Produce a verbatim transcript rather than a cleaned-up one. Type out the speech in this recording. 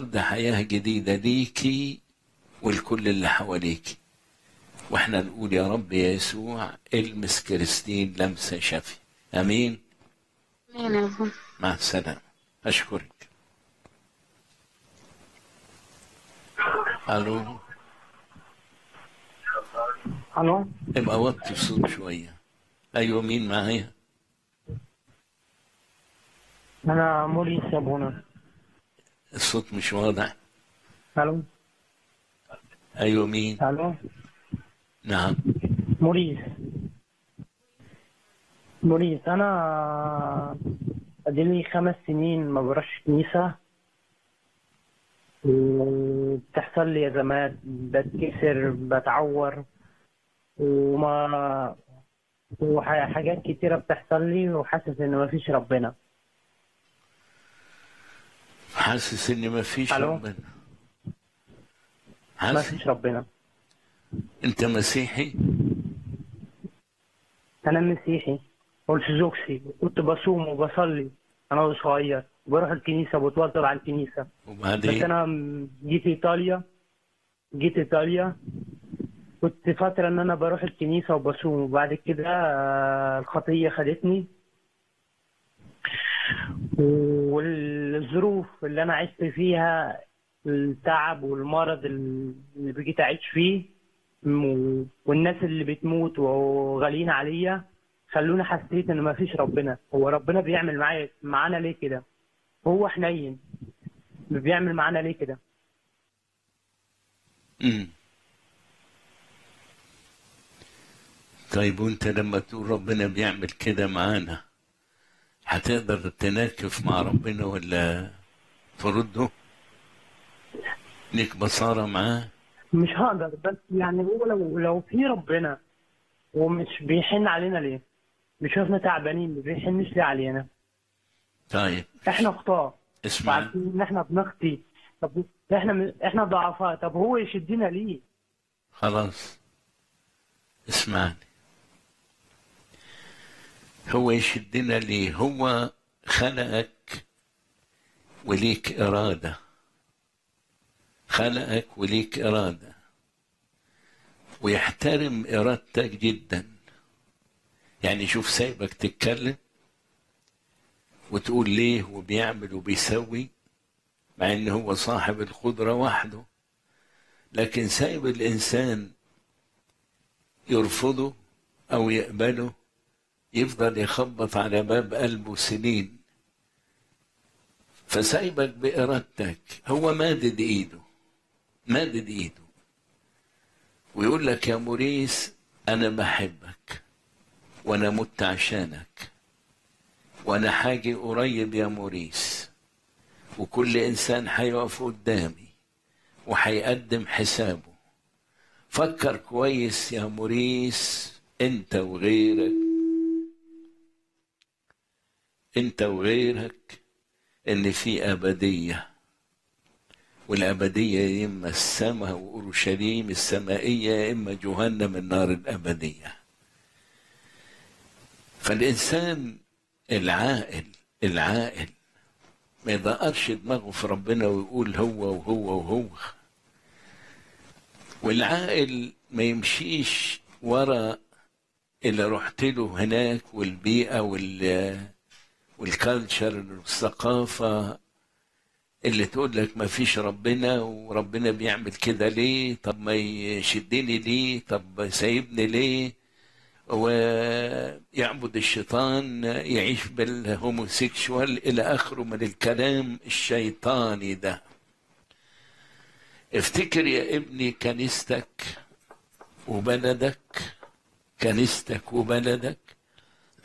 رد حياة جديدة ليكي والكل اللي حواليكي. واحنا نقول يا رب يا يسوع المس كريستين لمسة شفي. امين. امين يا ابونا. مع السلامة. اشكرك. الو. الو. ابقى وطي الصوت شوية. ايوه مين معايا؟ انا موريس يا ابونا. الصوت مش واضح. الو. ايوه مين؟ الو. نعم. موريس. موريس انا اديلي خمس سنين ما بروحش كنيسه، وبتحصل لي ازمات، بتكسر، بتعور، وما وحاجات كتيره بتحصل لي، وحاسس ان مفيش ربنا. حاسس ان مفيش الو. ربنا. حاسس. مفيش ربنا. انت مسيحي؟ انا مسيحي ارثوذكسي، كنت بصوم وبصلي انا صغير، بروح الكنيسه وبتوضب على الكنيسه. بس وبعدين انا جيت ايطاليا جيت ايطاليا كنت فتره ان انا بروح الكنيسه وبصوم، وبعد كده آه، الخطيه خدتني، والظروف اللي انا عشت فيها، التعب والمرض اللي بقيت اعيش فيه، م- والناس اللي بتموت وغاليين عليا، خلوني حسيت ان مفيش ربنا. هو ربنا بيعمل معايا معانا ليه كده؟ هو حنين، بيعمل معانا ليه كده؟ امم طيب وانت لما تقول ربنا بيعمل كده معانا، هتقدر تناكف مع ربنا ولا ترده؟ ليك بصارة معاه؟ مش هقدر، بس يعني هو لو لو في ربنا ومش بيحن علينا ليه؟ بيشوفنا تعبانين، ما بيحنش ليه علينا؟ طيب احنا خطاة اسمع. وعارفين ان احنا بنخطي. طب احنا احنا ضعفاء، طب هو يشدنا ليه؟ خلاص اسمعني. هو يشدنا ليه؟ هو خلقك وليك إرادة. خلقك وليك إرادة ويحترم إرادتك جدا. يعني شوف سايبك تتكلم وتقول ليه وبيعمل وبيسوي، مع ان هو صاحب القدرة وحده، لكن سايب الإنسان يرفضه أو يقبله، يفضل يخبط على باب قلبه سنين. فسايبك بإرادتك. هو مادد إيده، مادد إيده ويقول لك يا موريس أنا بحبك وأنا مت عشانك وأنا حاجي قريب يا موريس، وكل إنسان هيقف قدامي وهيقدم حسابه. فكر كويس يا موريس، أنت وغيرك أنت وغيرك إن في أبدية، والأبدية يا إما السماء وأورشليم السمائية يا إما جهنم النار الأبدية. فالإنسان العاقل العاقل ما يدقرش دماغه في ربنا ويقول هو وهو وهو. والعاقل ما يمشيش ورا اللي رحت له هناك، والبيئة وال والكالتشر والثقافة اللي تقول لك ما فيش ربنا، وربنا بيعمل كده ليه؟ طب ما يشدني ليه؟ طب سايبني ليه؟ ويعبد الشيطان، يعيش بالهوموسيكشوال إلى آخره من الكلام الشيطاني ده. افتكر يا ابني كنيستك وبلدك، كنيستك وبلدك